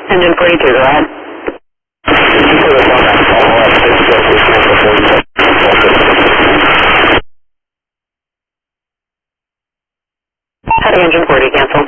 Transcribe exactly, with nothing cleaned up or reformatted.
Engine forty-two, go ahead. Heading engine forty, cancel.